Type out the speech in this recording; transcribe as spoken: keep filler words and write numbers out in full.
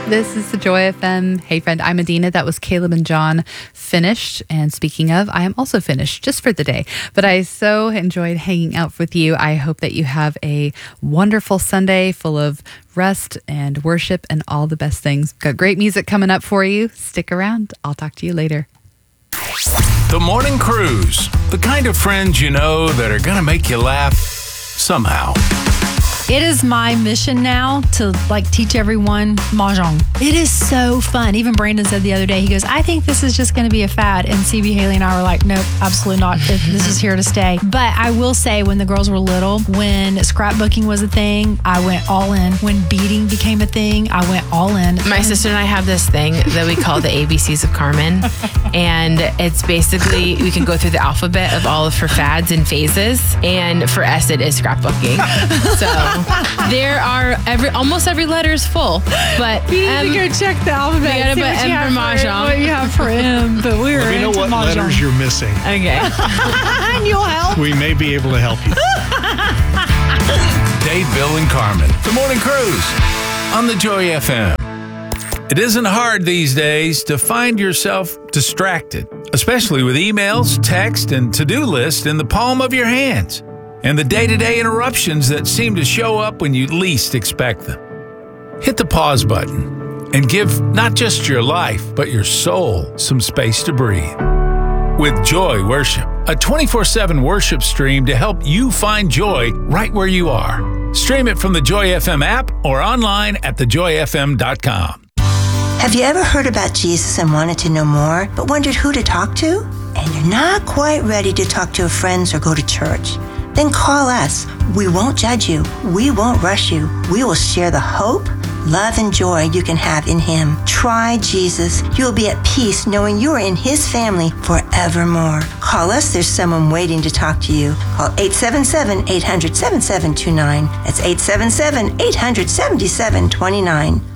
This is the Joy F M. Hey, friend, I'm Adina. That was Caleb and John finished. And speaking of, I am also finished just for the day. But I so enjoyed hanging out with you. I hope that you have a wonderful Sunday full of rest and worship and all the best things. Got great music coming up for you. Stick around. I'll talk to you later. The Morning Cruise. The kind of friends you know that are going to make you laugh somehow. It is my mission now to like teach everyone Mahjong. It is so fun. Even Brandon said the other day, he goes, I think this is just going to be a fad. And C B Haley and I were like, nope, absolutely not. This is here to stay. But I will say when the girls were little, when scrapbooking was a thing, I went all in. When beading became a thing, I went all in. My sister and I have this thing that we call the A B Cs of Carmen. And it's basically, we can go through the alphabet of all of her fads and phases. And for us, it is scrapbooking. So there are every almost every letter is full, but you need M, to go check the alphabet. We gotta put M for Mahjong. What you have for M, but we were Let me know into what Mahjong. letters you're missing. Okay. And you'll help. We may be able to help you. Dave, Bill, and Carmen. The Morning Cruise on the Joy F M. It isn't hard these days to find yourself distracted, especially with emails, text, and to-do lists in the palm of your hands, and the day-to-day interruptions that seem to show up when you least expect them. Hit the pause button and give not just your life, but your soul some space to breathe. With Joy Worship, a twenty-four seven worship stream to help you find joy right where you are. Stream it from the Joy F M app or online at the joy f m dot com. Have you ever heard about Jesus and wanted to know more, but wondered who to talk to? And you're not quite ready to talk to your friends or go to church? Then call us. We won't judge you. We won't rush you. We will share the hope, love, and joy you can have in Him. Try Jesus. You will be at peace knowing you are in His family forevermore. Call us. There's someone waiting to talk to you. Call eight seven seven, eight hundred, seven seven two nine. That's eight seven seven, eight hundred, seven seven two nine.